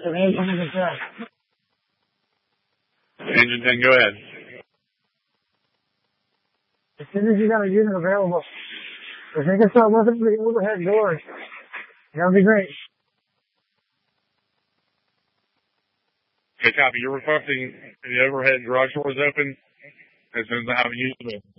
Engine 10, go ahead. As soon as you got a unit available, if they can start looking for the overhead doors, that would be great. Okay, copy. You're requesting the overhead garage doors open as soon as I have a unit available.